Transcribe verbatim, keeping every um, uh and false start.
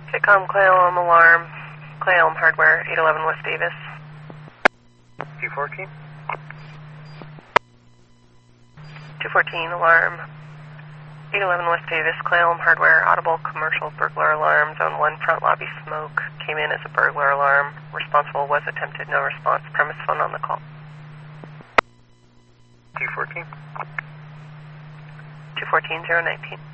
Sitcom, Clay-Elm Alarm, Clay-Elm Hardware, eight eleven West Davis. two fourteen? two fourteen Alarm, eight eleven West Davis, Clay-Elm Hardware, Audible Commercial Burglar Alarm, Zone one Front Lobby Smoke, came in as a burglar alarm. Responsible was attempted, no response. Premise phone on the call. two fourteen? two fourteen, zero nineteen.